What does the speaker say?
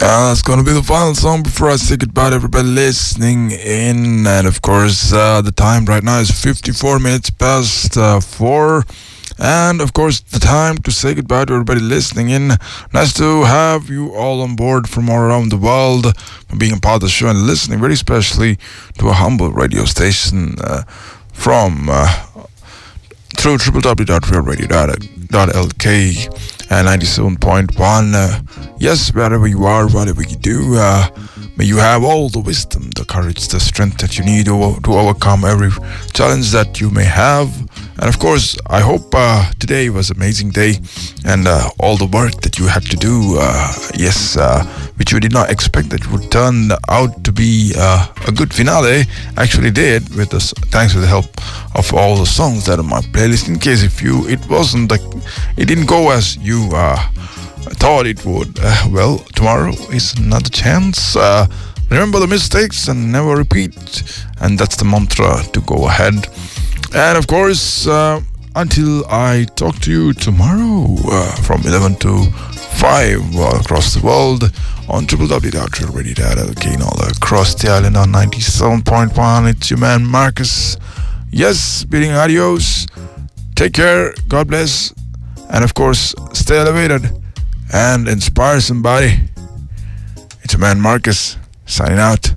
That's gonna be the final song before I say goodbye to everybody listening in. And of course, the time right now is 54 minutes past 4. And of course, the time to say goodbye to everybody listening in. Nice to have you all on board from all around the world, for being a part of the show and listening very specially to a humble radio station from through www.realradio.lk and 97.1. Yes, wherever you are, whatever you do, may you have all the wisdom, the courage, the strength that you need to overcome every challenge that you may have. And of course, I hope today was an amazing day, and all the work that you had to do, which you did not expect that would turn out to be a good finale, actually did, with us, thanks to the help of all the songs that are on my playlist. In case it didn't go as you thought it would. Well, tomorrow is another chance. Remember the mistakes and never repeat, and that's the mantra to go ahead. And of course, until I talk to you tomorrow from 11 to 5 across the world on www.realradio.lk and all across the island on 97.1. It's your man Marcus. Yes, bidding adios. Take care. God bless. And of course, stay elevated and inspire somebody. It's your man Marcus signing out.